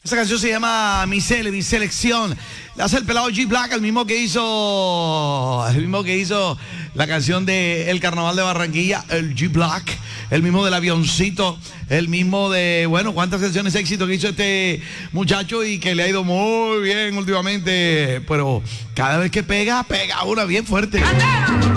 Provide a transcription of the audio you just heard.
Esa canción se llama Mi Selección. La hace el pelado G Black, el mismo que hizo la canción de El Carnaval de Barranquilla, el G Black, el mismo del avioncito, el mismo de, bueno, cuántas canciones de éxito que hizo este muchacho y que le ha ido muy bien últimamente, pero cada vez que pega una bien fuerte.